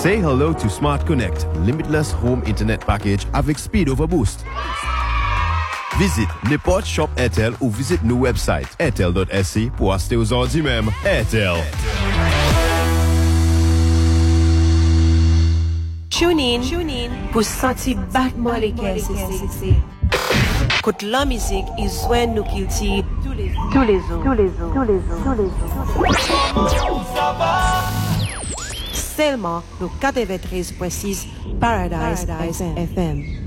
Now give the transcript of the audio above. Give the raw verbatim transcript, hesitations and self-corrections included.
Say hello to Smart Connect, limitless home internet package avec Speed Overboost. Visite n'importe shop Airtel ou visite nos websites airtel dot s c pour acheter aux ordi même. Airtel. Tune in, tune in pour sentir battement les caisses. Quand la musique est joint nous qui tire tous les jours, tous les jours, tous les jours, tous les jours, tous les jours. Seulement le quatre-vingt-treize point six Paradise F M.